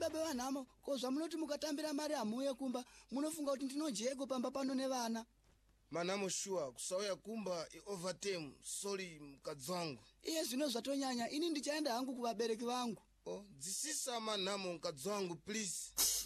baba wanamo kozva munoti mukatambira mari amuye kumba munofunga kuti ndinojeko pamba pano nevana. Manamo sure kusauya kumba overtime. Sorry mukadzi wangu. Iye zvino zvatonyanya ini ndichaenda hangu kuvabereki vangu. Oh, dzisisa manamo mukadzi wangu please.